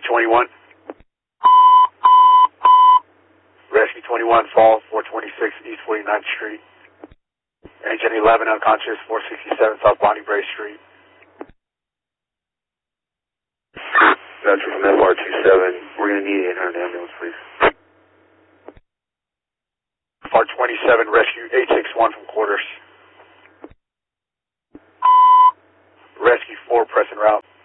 21. Rescue 21, fall 426 East 49th Street. Engine 11 unconscious, 467 South Bonnie Bray Street. That's from FR27. We're going to need an 800 ambulance, please. FR27, rescue 861 from quarters. Rescue 4, pressing route.